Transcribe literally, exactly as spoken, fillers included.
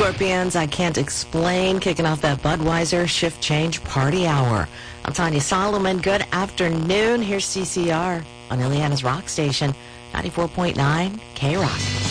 Scorpions, I Can't Explain, kicking off that Budweiser Shift Change Party Hour. I'm Tanya Solomon. Good afternoon. Here's C C R on Ileana's Rock Station, ninety-four point nine K Rock.